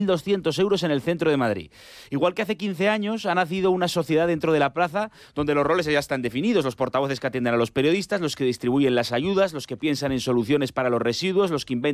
1.200 euros en el centro de Madrid. Igual que hace 15 años ha nacido una sociedad dentro de la plaza donde los roles ya están definidos, los portavoces que atienden a los periodistas, los que distribuyen las ayudas, los que piensan en soluciones para los residuos, los que inventan